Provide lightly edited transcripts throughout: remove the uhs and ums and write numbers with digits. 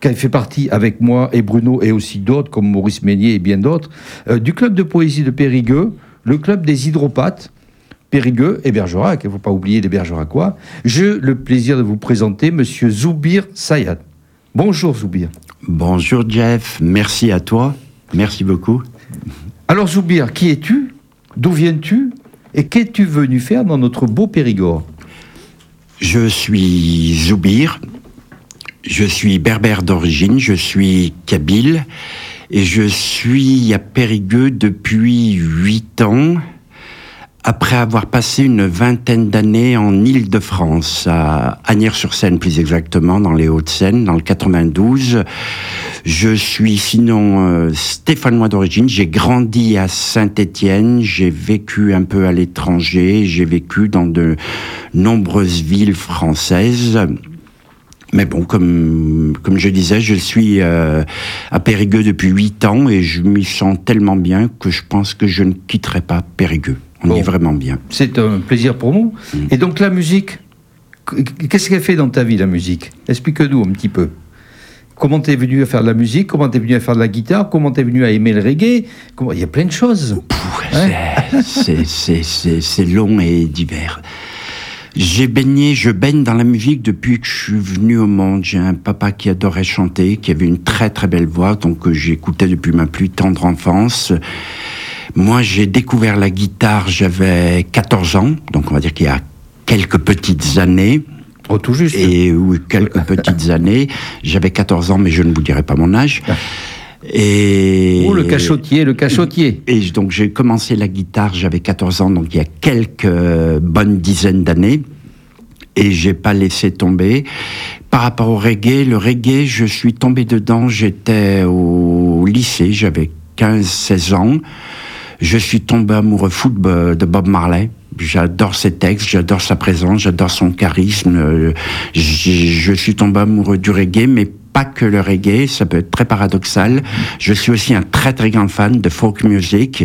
qui a fait partie avec moi et Bruno et aussi d'autres, comme Maurice Meignier et bien d'autres, du club de poésie de Périgueux, le club des hydropathes, Périgueux et Bergerac, il ne faut pas oublier les Bergeracois. J'ai le plaisir de vous présenter Monsieur Zoubir Sayad. Bonjour Zoubir. Bonjour Jeff, merci à toi, merci beaucoup. Alors Zoubir, qui es-tu? D'où viens-tu? Et qu'es-tu venu faire dans notre beau Périgord? Je suis Zoubir, je suis berbère d'origine, je suis kabyle et je suis à Périgueux depuis 8 ans, après avoir passé une vingtaine d'années en Île-de-France, à Asnières-sur-Seine plus exactement, dans les Hauts-de-Seine, dans le 92. Je suis sinon stéphanois d'origine, j'ai grandi à Saint-Étienne, j'ai vécu un peu à l'étranger, j'ai vécu dans de nombreuses villes françaises. Mais bon, comme je disais, je suis à Périgueux depuis 8 ans et je m'y sens tellement bien que je pense que je ne quitterai pas Périgueux. On est vraiment bien. C'est un plaisir pour nous. Et donc la musique, qu'est-ce qu'elle fait dans ta vie, la musique? Explique-nous un petit peu. Comment t'es venu à faire de la musique? Comment t'es venu à faire de la guitare? Comment t'es venu à aimer le reggae? Il y a plein de choses. C'est long et divers. Je baigne dans la musique depuis que je suis venu au monde. J'ai un papa qui adorait chanter, qui avait une très très belle voix, donc j'écoutais depuis ma plus tendre enfance. Moi, j'ai découvert la guitare, j'avais 14 ans, donc on va dire qu'il y a quelques petites années. Oh, tout juste. Et oui, quelques petites années. J'avais 14 ans, mais je ne vous dirai pas mon âge. Et le cachotier. Et donc, j'ai commencé la guitare, j'avais 14 ans, donc il y a quelques bonnes dizaines d'années. Et j'ai pas laissé tomber. Par rapport au reggae, le reggae, je suis tombé dedans, j'étais au lycée, j'avais 15-16 ans. Je suis tombé amoureux fou de Bob Marley. J'adore ses textes, j'adore sa présence, j'adore son charisme. Je suis tombé amoureux du reggae, mais pas que le reggae, ça peut être très paradoxal. Je suis aussi un très très grand fan de folk music.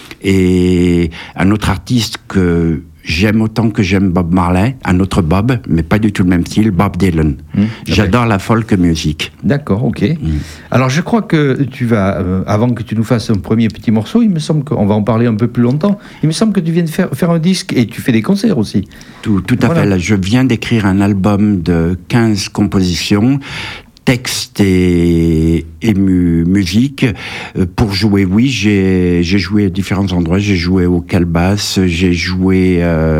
Et un autre artiste que j'aime autant que j'aime Bob Marley, un autre Bob, mais pas du tout le même style, Bob Dylan. J'adore la folk music. D'accord, ok. Alors je crois que tu vas, avant que tu nous fasses un premier petit morceau, il me semble qu'on va en parler un peu plus longtemps, il me semble que tu viens de faire un disque et tu fais des concerts aussi. Tout à fait, là, je viens d'écrire un album de 15 compositions, texte et musique. Pour jouer, oui, j'ai joué à différents endroits. J'ai joué au Calbas, j'ai joué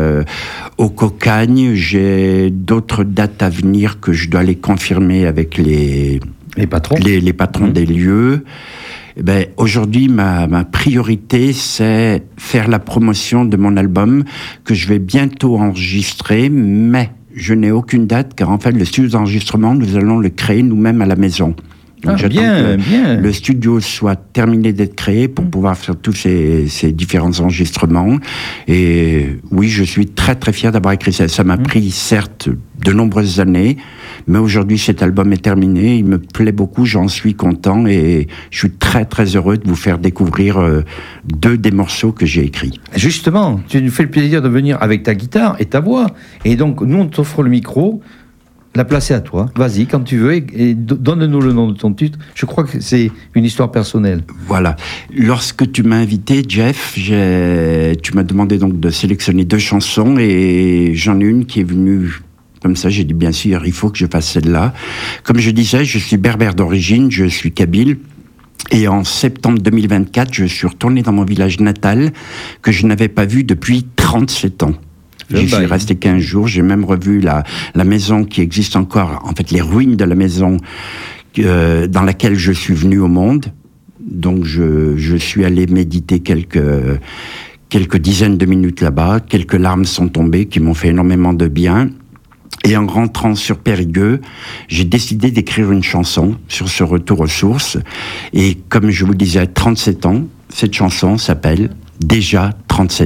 au Cocagne. J'ai d'autres dates à venir que je dois les confirmer avec les patrons, les patrons des lieux. Aujourd'hui, ma priorité, c'est faire la promotion de mon album que je vais bientôt enregistrer, mais je n'ai aucune date, car en fait, le studio d'enregistrement, nous allons le créer nous-mêmes à la maison. Donc j'attends que le studio soit terminé d'être créé pour pouvoir faire tous ces différents enregistrements. Et oui, je suis très très fier d'avoir écrit ça. Ça m'a pris certes de nombreuses années, mais aujourd'hui cet album est terminé, il me plaît beaucoup, j'en suis content et je suis très très heureux de vous faire découvrir 2 des morceaux que j'ai écrits. Justement, tu nous fais le plaisir de venir avec ta guitare et ta voix. Et donc nous on t'offre le micro. La place est à toi. Vas-y, quand tu veux, et donne-nous le nom de ton titre. Je crois que c'est une histoire personnelle. Voilà. Lorsque tu m'as invité, Jeff, tu m'as demandé donc de sélectionner 2 chansons, et j'en ai une qui est venue comme ça. J'ai dit, bien sûr, il faut que je fasse celle-là. Comme je disais, je suis berbère d'origine, je suis kabyle. Et en septembre 2024, je suis retourné dans mon village natal, que je n'avais pas vu depuis 37 ans. J'y suis resté 15 jours, j'ai même revu la maison qui existe encore, en fait les ruines de la maison dans laquelle je suis venu au monde. Donc je suis allé méditer quelques dizaines de minutes là-bas, quelques larmes sont tombées qui m'ont fait énormément de bien. Et en rentrant sur Périgueux, j'ai décidé d'écrire une chanson sur ce retour aux sources. Et comme je vous disais, 37 ans, cette chanson s'appelle « Déjà 37 ans ».